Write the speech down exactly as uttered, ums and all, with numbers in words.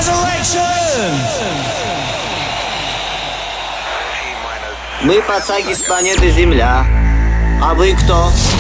Мы пацаки с планеты Земля. А вы кто?